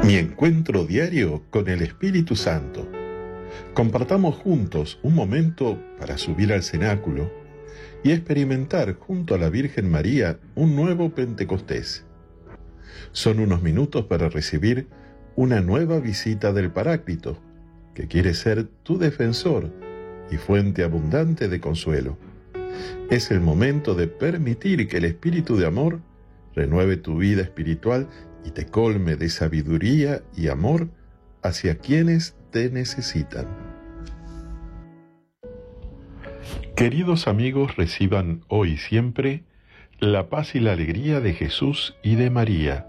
Mi encuentro diario con el Espíritu Santo. Compartamos juntos un momento para subir al cenáculo y experimentar junto a la Virgen María un nuevo Pentecostés. Son unos minutos para recibir una nueva visita del Paráclito, que quiere ser tu defensor y fuente abundante de consuelo. Es el momento de permitir que el Espíritu de amor renueve tu vida espiritual y te colme de sabiduría y amor hacia quienes te necesitan. Queridos amigos, reciban hoy y siempre la paz y la alegría de Jesús y de María.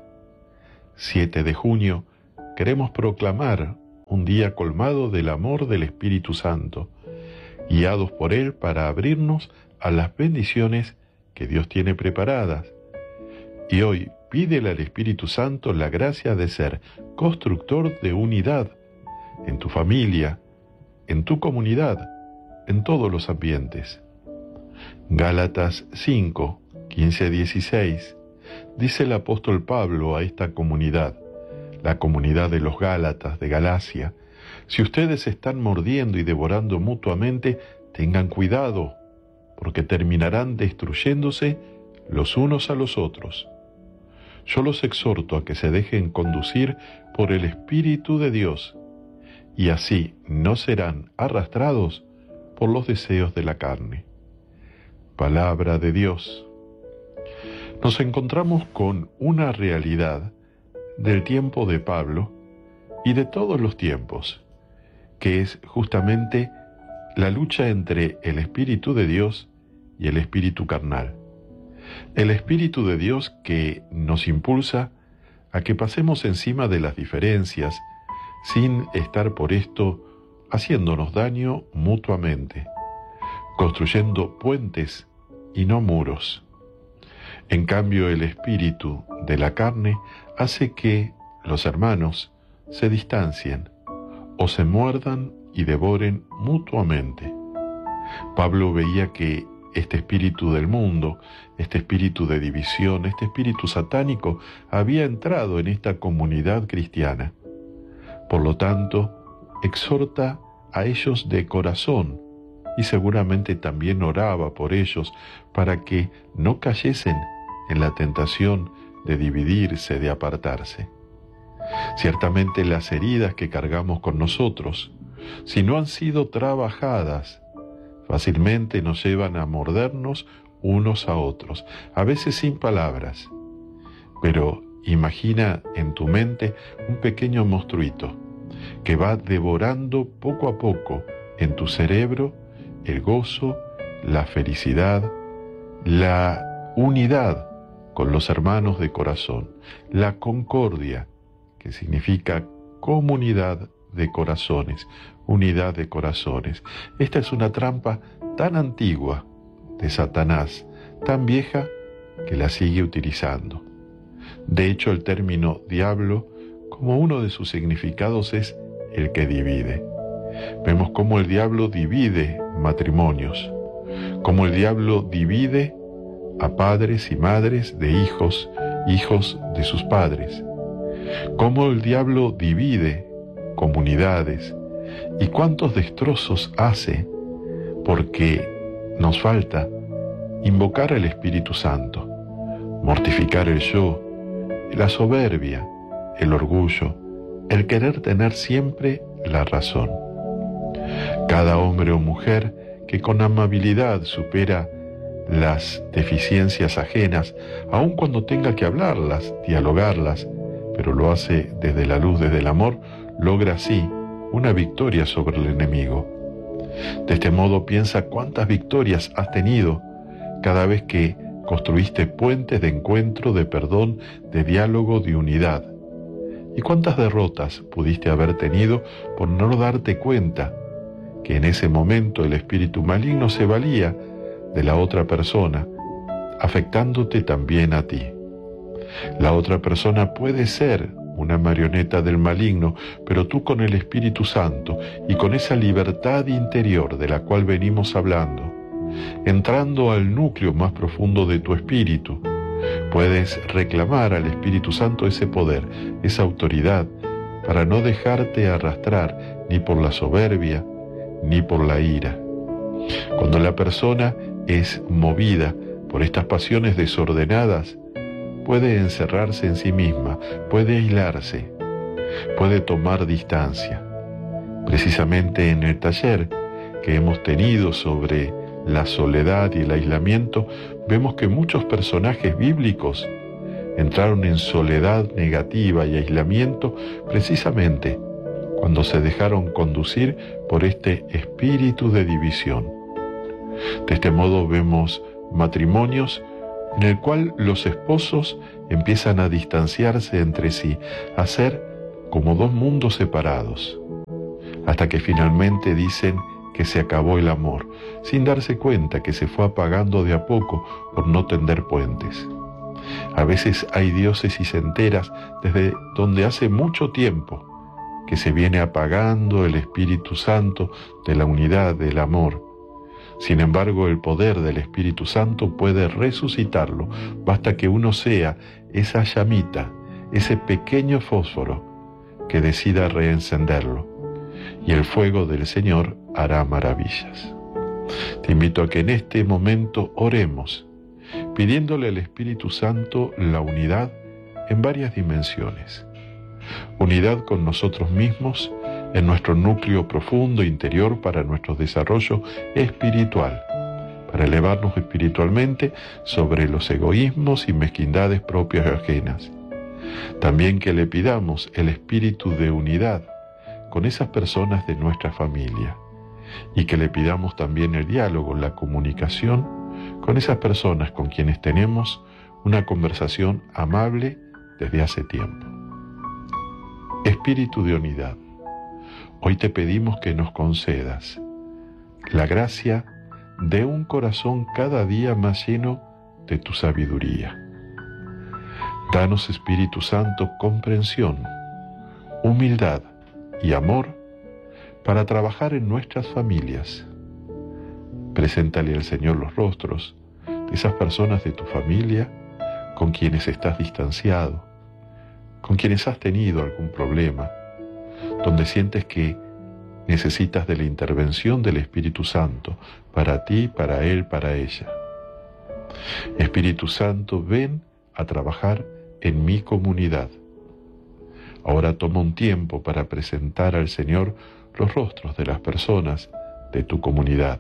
7 de junio, queremos proclamar un día colmado del amor del Espíritu Santo, guiados por Él para abrirnos a las bendiciones que Dios tiene preparadas. Y hoy pídele al Espíritu Santo la gracia de ser constructor de unidad en tu familia, en tu comunidad, en todos los ambientes. Gálatas 5, 15-16, dice el apóstol Pablo a esta comunidad, la comunidad de los Gálatas de Galacia: si ustedes están mordiendo y devorando mutuamente, tengan cuidado, porque terminarán destruyéndose los unos a los otros. Yo los exhorto a que se dejen conducir por el Espíritu de Dios, y así no serán arrastrados por los deseos de la carne. Palabra de Dios. Nos encontramos con una realidad del tiempo de Pablo y de todos los tiempos, que es justamente la lucha entre el Espíritu de Dios y el espíritu carnal. El Espíritu de Dios que nos impulsa a que pasemos encima de las diferencias sin estar por esto haciéndonos daño mutuamente, construyendo puentes y no muros. En cambio, el espíritu de la carne hace que los hermanos se distancien o se muerdan y devoren mutuamente. Pablo veía que este espíritu del mundo, este espíritu de división, este espíritu satánico había entrado en esta comunidad cristiana. Por lo tanto, exhorta a ellos de corazón y seguramente también oraba por ellos para que no cayesen en la tentación de dividirse, de apartarse. Ciertamente las heridas que cargamos con nosotros, si no han sido trabajadas, fácilmente nos llevan a mordernos unos a otros, a veces sin palabras. Pero imagina en tu mente un pequeño monstruito que va devorando poco a poco en tu cerebro el gozo, la felicidad, la unidad con los hermanos de corazón, la concordia, que significa comunidad de corazones, unidad de corazones. Esta es una trampa tan antigua de Satanás, tan vieja que la sigue utilizando. De hecho, el término diablo, como uno de sus significados, es el que divide. Vemos cómo el diablo divide matrimonios, cómo el diablo divide a padres y madres de hijos, hijos de sus padres, cómo el diablo divide comunidades y cuántos destrozos hace, porque nos falta invocar al Espíritu Santo, mortificar el yo, la soberbia, el orgullo, el querer tener siempre la razón. Cada hombre o mujer que con amabilidad supera las deficiencias ajenas, aun cuando tenga que hablarlas, dialogarlas, pero lo hace desde la luz, desde el amor, logra así una victoria sobre el enemigo. De este modo piensa cuántas victorias has tenido cada vez que construiste puentes de encuentro, de perdón, de diálogo, de unidad. Y cuántas derrotas pudiste haber tenido por no darte cuenta que en ese momento el espíritu maligno se valía de la otra persona, afectándote también a ti. La otra persona puede ser una marioneta del maligno, pero tú con el Espíritu Santo y con esa libertad interior de la cual venimos hablando, entrando al núcleo más profundo de tu espíritu, puedes reclamar al Espíritu Santo ese poder, esa autoridad, para no dejarte arrastrar ni por la soberbia ni por la ira. Cuando la persona es movida por estas pasiones desordenadas, puede encerrarse en sí misma, puede aislarse, puede tomar distancia. Precisamente en el taller que hemos tenido sobre la soledad y el aislamiento, vemos que muchos personajes bíblicos entraron en soledad negativa y aislamiento precisamente cuando se dejaron conducir por este espíritu de división. De este modo vemos matrimonios en el cual los esposos empiezan a distanciarse entre sí, a ser como dos mundos separados, hasta que finalmente dicen que se acabó el amor, sin darse cuenta que se fue apagando de a poco por no tender puentes. A veces hay diócesis enteras desde donde hace mucho tiempo que se viene apagando el Espíritu Santo de la unidad, del amor. Sin embargo, el poder del Espíritu Santo puede resucitarlo. Basta que uno sea esa llamita, ese pequeño fósforo que decida reencenderlo, y el fuego del Señor hará maravillas. Te invito a que en este momento oremos, pidiéndole al Espíritu Santo la unidad en varias dimensiones. Unidad con nosotros mismos, en nuestro núcleo profundo interior para nuestro desarrollo espiritual, para elevarnos espiritualmente sobre los egoísmos y mezquindades propias y ajenas. También que le pidamos el espíritu de unidad con esas personas de nuestra familia, y que le pidamos también el diálogo, la comunicación con esas personas con quienes tenemos una conversación amable desde hace tiempo. Espíritu de unidad, hoy te pedimos que nos concedas la gracia de un corazón cada día más lleno de tu sabiduría. Danos, Espíritu Santo, comprensión, humildad y amor para trabajar en nuestras familias. Preséntale al Señor los rostros de esas personas de tu familia con quienes estás distanciado, con quienes has tenido algún problema, donde sientes que necesitas de la intervención del Espíritu Santo para ti, para él, para ella. Espíritu Santo, ven a trabajar en mi comunidad. Ahora toma un tiempo para presentar al Señor los rostros de las personas de tu comunidad,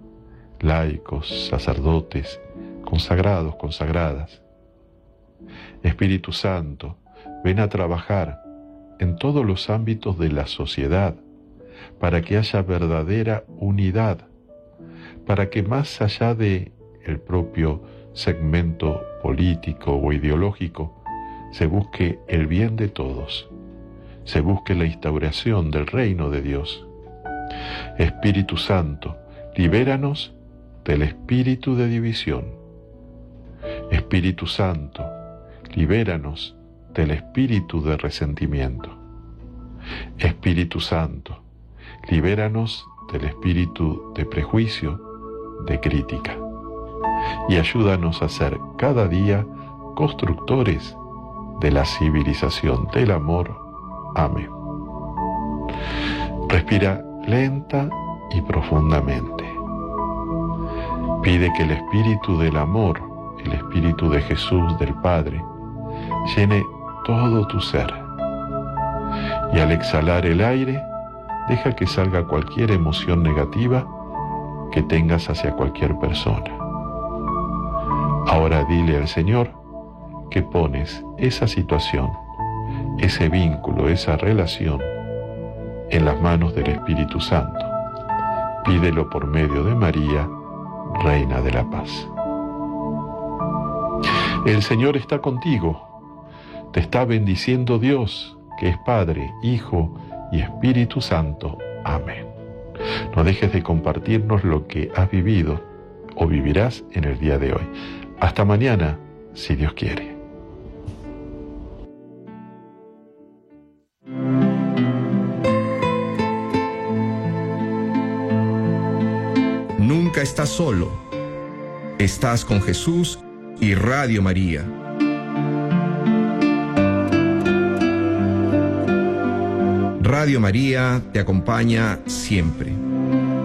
laicos, sacerdotes, consagrados, consagradas. Espíritu Santo, ven a trabajar en todos los ámbitos de la sociedad para que haya verdadera unidad, para que más allá de el propio segmento político o ideológico se busque el bien de todos, se busque la instauración del reino de Dios. Espíritu Santo, libéranos del espíritu de división. Espíritu Santo, libéranos del espíritu de resentimiento. Espíritu Santo, libéranos del espíritu de prejuicio, de crítica, y ayúdanos a ser cada día constructores de la civilización del amor. Amén. Respira lenta y profundamente. Pide que el espíritu del amor, el espíritu de Jesús, del Padre, llene todo tu ser. Y al exhalar el aire, deja que salga cualquier emoción negativa que tengas hacia cualquier persona. Ahora dile al Señor que pones esa situación, ese vínculo, esa relación en las manos del Espíritu Santo. Pídelo por medio de María, Reina de la Paz. El Señor está contigo. Te está bendiciendo Dios, que es Padre, Hijo y Espíritu Santo. Amén. No dejes de compartirnos lo que has vivido o vivirás en el día de hoy. Hasta mañana, si Dios quiere. Nunca estás solo. Estás con Jesús y Radio María. Radio María te acompaña siempre.